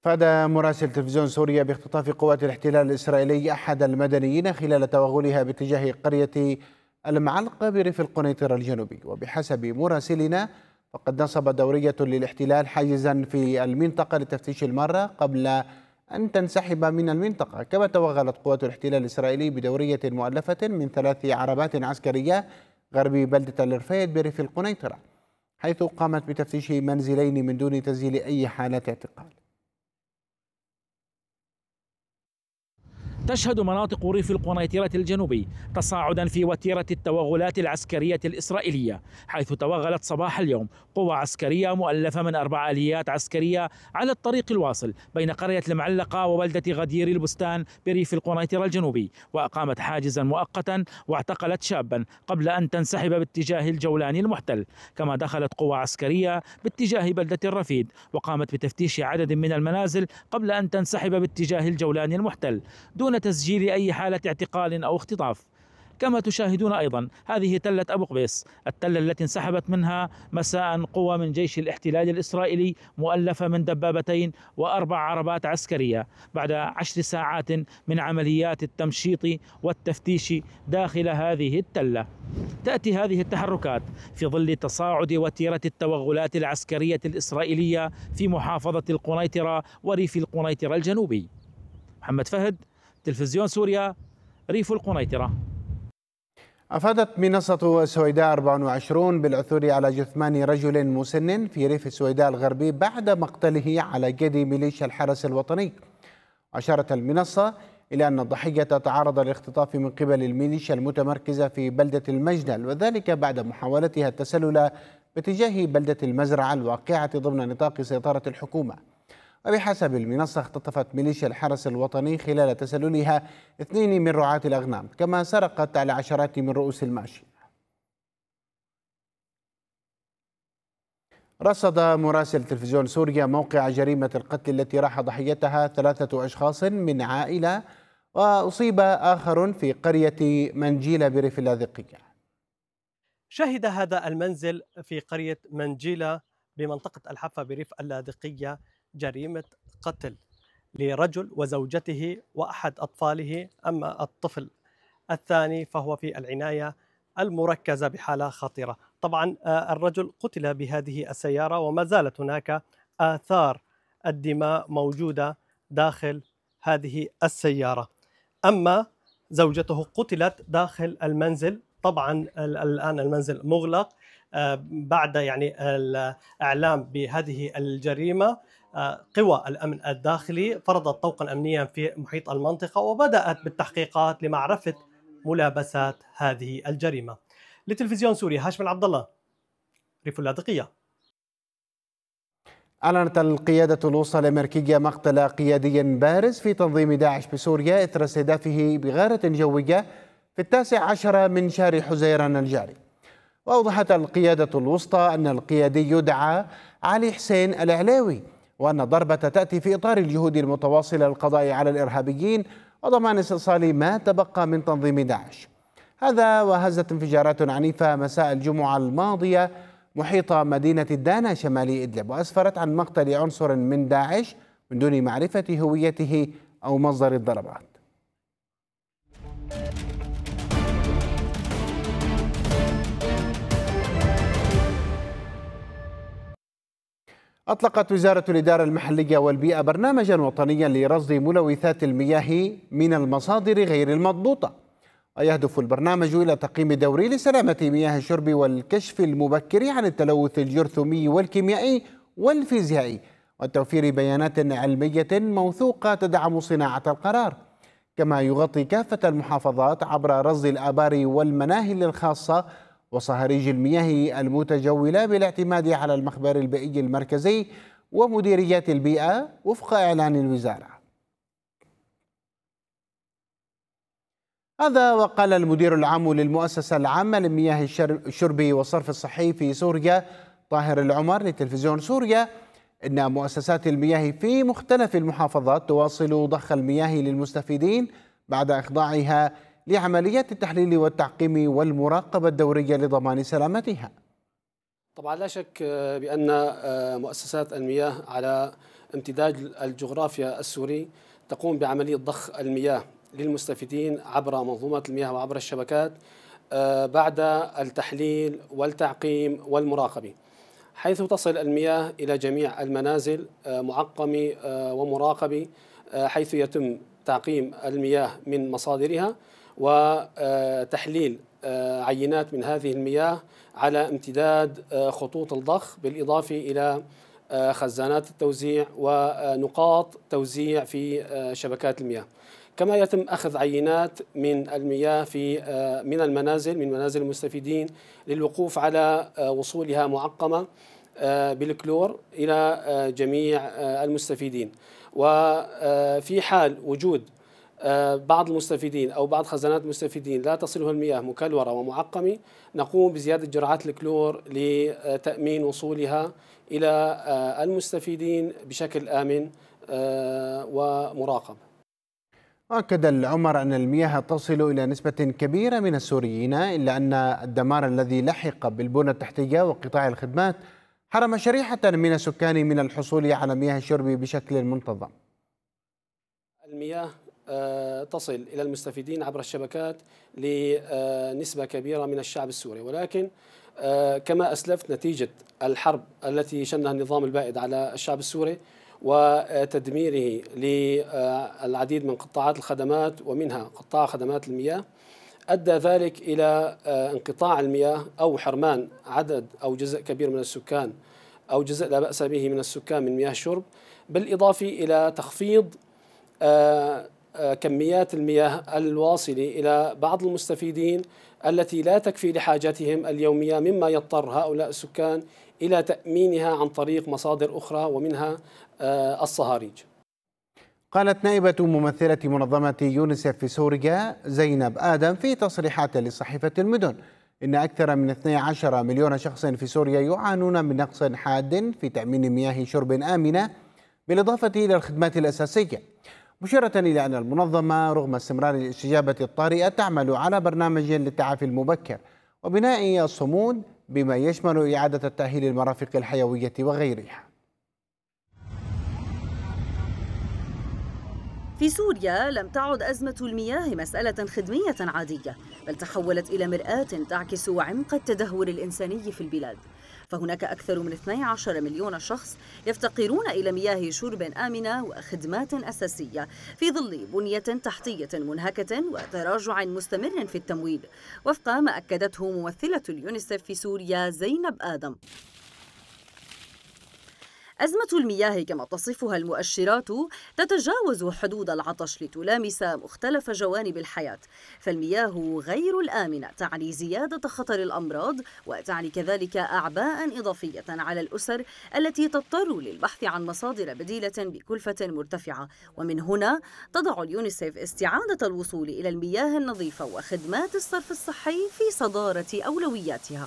أفاد مراسل تلفزيون سوريا باختطاف قوات الاحتلال الإسرائيلي أحد المدنيين خلال توغلها باتجاه قرية المعلقة بريف القنيطرة الجنوبي. وبحسب مراسلنا فقد نصب دورية للاحتلال حاجزا في المنطقة لتفتيش المارة قبل أن تنسحب من المنطقة. كما توغلت قوات الاحتلال الإسرائيلي بدورية مؤلفة من 3 عربات عسكرية غربي بلدة الرفيد بريف القنيطرة، حيث قامت بتفتيش منزلين من دون تسجيل أي حالة اعتقال. تشهد مناطق ريف القنيطرة الجنوبي تصاعدا في وتيرة التوغلات العسكرية الإسرائيلية، حيث توغلت صباح اليوم قوة عسكرية مؤلفة من 4 آليات عسكرية على الطريق الواصل بين قرية المعلقة وبلدة غدير البستان بريف القنيطرة الجنوبي، وأقامت حاجزا مؤقتا واعتقلت شابا قبل أن تنسحب باتجاه الجولاني المحتل. كما دخلت قوة عسكرية باتجاه بلدة الرفيد وقامت بتفتيش عدد من المنازل قبل أن تنسحب باتجاه الجولاني المحتل دون تسجيل أي حالة اعتقال أو اختطاف. كما تشاهدون أيضا هذه تلة أبو قبيس، التلة التي انسحبت منها مساء قوة من جيش الاحتلال الإسرائيلي مؤلفة من دبابتين و4 عربات عسكرية بعد 10 ساعات من عمليات التمشيط والتفتيش داخل هذه التلة. تأتي هذه التحركات في ظل تصاعد وتيرة التوغلات العسكرية الإسرائيلية في محافظة القنيطرة وريف القنيطرة الجنوبي. محمد فهد، تلفزيون سوريا، ريف القنيطرة. أفادت منصة السويداء 24 بالعثور على جثمان رجل مسن في ريف السويداء الغربي بعد مقتله على يد ميليشيا الحرس الوطني. أشارت المنصة إلى أن الضحية تعرض لاختطاف من قبل الميليشيا المتمركزة في بلدة المجدل، وذلك بعد محاولتها التسلل باتجاه بلدة المزرعة الواقعة ضمن نطاق سيطرة الحكومة. وبحسب المنصة اختطفت ميليشيا الحرس الوطني خلال تسللها 2 من رعاة الأغنام، كما سرقت على عشرات من رؤوس الماشية. رصد مراسل تلفزيون سوريا موقع جريمة القتل التي راح ضحيتها 3 أشخاص من عائلة، وأصيب آخر في قرية منجيلة بريف اللاذقية. شهد هذا المنزل في قرية منجيلة بمنطقة الحفا بريف اللاذقية جريمة قتل لرجل وزوجته وأحد أطفاله، أما الطفل الثاني فهو في العناية المركزة بحالة خطيرة. طبعا الرجل قتل بهذه السيارة وما زالت هناك آثار الدماء موجودة داخل هذه السيارة. أما زوجته قتلت داخل المنزل. طبعا الآن المنزل مغلق بعد الإعلام بهذه الجريمة. قوى الأمن الداخلي فرضت طوقا أمنيا في محيط المنطقة وبدأت بالتحقيقات لمعرفة ملابسات هذه الجريمة. لتلفزيون سوريا، هاشم عبد الله، ريف اللاذقية. أعلنت القيادة الوسطى الأمريكية مقتل قيادي بارز في تنظيم داعش بسوريا إثر استهدافه بغارة جوية في 19 من شهر حزيران الجاري. وأوضحت القيادة الوسطى أن القيادي يدعى علي حسين العلاوي، وأن الضربة تأتي في إطار الجهود المتواصلة للقضاء على الإرهابيين وضمان استئصال ما تبقى من تنظيم داعش. هذا وهزت انفجارات عنيفة مساء الجمعة الماضية محيط مدينة الدانا شمالي إدلب، وأسفرت عن مقتل عنصر من داعش من دون معرفة هويته أو مصدر الضربات. أطلقت وزارة الإدارة المحلية والبيئة برنامجا وطنيا لرصد ملوثات المياه من المصادر غير المضبوطة، ويهدف البرنامج إلى تقييم دوري لسلامة مياه الشرب والكشف المبكر عن التلوث الجرثومي والكيميائي والفيزيائي وتوفير بيانات علمية موثوقة تدعم صناعة القرار. كما يغطي كافة المحافظات عبر رصد الآبار والمناهل الخاصة وصهاريج المياه المتجولة بالاعتماد على المخبر البيئي المركزي ومديريات البيئة وفق إعلان الوزارة. هذا وقال المدير العام للمؤسسة العامة لمياه الشرب والصرف الصحي في سوريا طاهر العمر لتلفزيون سوريا إن مؤسسات المياه في مختلف المحافظات تواصل ضخ المياه للمستفيدين بعد إخضاعها لعمليات التحليل والتعقيم والمراقبة الدورية لضمان سلامتها. طبعا لا شك بأن مؤسسات المياه على امتداد الجغرافيا السوري تقوم بعملية ضخ المياه للمستفيدين عبر منظومات المياه وعبر الشبكات بعد التحليل والتعقيم والمراقبة، حيث تصل المياه إلى جميع المنازل معقمة ومراقبة، حيث يتم تعقيم المياه من مصادرها وتحليل عينات من هذه المياه على امتداد خطوط الضخ، بالإضافة إلى خزانات التوزيع ونقاط توزيع في شبكات المياه. كما يتم أخذ عينات من المياه من المنازل، من منازل المستفيدين، للوقوف على وصولها معقمة بالكلور إلى جميع المستفيدين. وفي حال وجود بعض المستفيدين أو بعض خزانات المستفيدين لا تصلها المياه مكلورة ومعقمة، نقوم بزيادة جرعات الكلور لتأمين وصولها إلى المستفيدين بشكل آمن ومراقب. أكد العمر أن المياه تصل إلى نسبة كبيرة من السوريين، إلا أن الدمار الذي لحق بالبنى التحتية وقطاع الخدمات حرم شريحة من السكان من الحصول على مياه الشرب بشكل منتظم. المياه تصل إلى المستفيدين عبر الشبكات لنسبة كبيرة من الشعب السوري، ولكن كما أسلفت نتيجة الحرب التي شنها النظام البائد على الشعب السوري وتدميره للعديد من قطاعات الخدمات ومنها قطاع خدمات المياه، أدى ذلك إلى انقطاع المياه أو حرمان عدد أو جزء كبير من السكان أو جزء لا بأس به من السكان من مياه الشرب، بالإضافة إلى تخفيض كميات المياه الواصلة إلى بعض المستفيدين التي لا تكفي لحاجاتهم اليومية، مما يضطر هؤلاء السكان إلى تأمينها عن طريق مصادر أخرى ومنها الصهاريج. قالت نائبة ممثلة منظمة يونيسف في سوريا زينب آدم في تصريحات لصحيفة المدن إن أكثر من 12 مليون شخص في سوريا يعانون من نقص حاد في تأمين مياه شرب آمنة، بالإضافة إلى الخدمات الأساسية، مشيرة إلى أن المنظمة رغم استمرار الاستجابة الطارئة تعمل على برنامج للتعافي المبكر وبناء الصمود بما يشمل إعادة التأهيل المرافق الحيوية وغيرها. في سوريا لم تعد أزمة المياه مسألة خدمية عادية، بل تحولت إلى مرآة تعكس عمق التدهور الإنساني في البلاد. فهناك أكثر من 12 مليون شخص يفتقرون إلى مياه شرب آمنة وخدمات أساسية في ظل بنية تحتية منهكة وتراجع مستمر في التمويل، وفق ما أكدته ممثلة اليونيسف في سوريا زينب آدم. أزمة المياه كما تصفها المؤشرات تتجاوز حدود العطش لتلامس مختلف جوانب الحياة، فالمياه غير الآمنة تعني زيادة خطر الأمراض، وتعني كذلك أعباء إضافية على الأسر التي تضطر للبحث عن مصادر بديلة بكلفة مرتفعة. ومن هنا تضع اليونيسف استعادة الوصول إلى المياه النظيفة وخدمات الصرف الصحي في صدارة أولوياتها.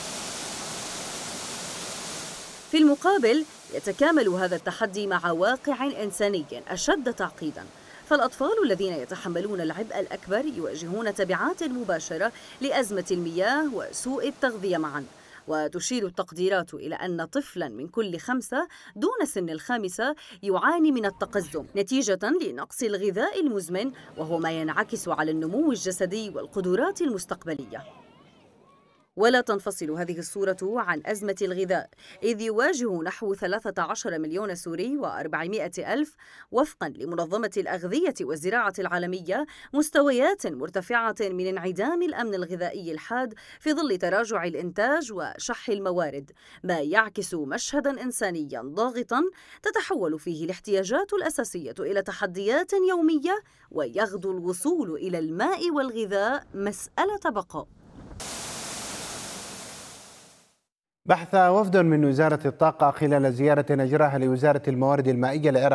في المقابل يتكامل هذا التحدي مع واقع إنساني أشد تعقيداً، فالأطفال الذين يتحملون العبء الأكبر يواجهون تبعات مباشرة لأزمة المياه وسوء التغذية معاً. وتشير التقديرات إلى أن طفلاً من كل 5 دون سن ال5 يعاني من التقزم نتيجة لنقص الغذاء المزمن، وهو ما ينعكس على النمو الجسدي والقدرات المستقبلية. ولا تنفصل هذه الصورة عن أزمة الغذاء، إذ يواجه نحو 13 مليون سوري و400 ألف وفقا لمنظمة الأغذية والزراعة العالمية مستويات مرتفعة من انعدام الأمن الغذائي الحاد في ظل تراجع الإنتاج وشح الموارد، ما يعكس مشهدا إنسانيا ضاغطا تتحول فيه الاحتياجات الأساسية إلى تحديات يومية، ويغدو الوصول إلى الماء والغذاء مسألة بقاء. بحث وفد من وزارة الطاقة خلال زيارة أجراها لوزارة الموارد المائية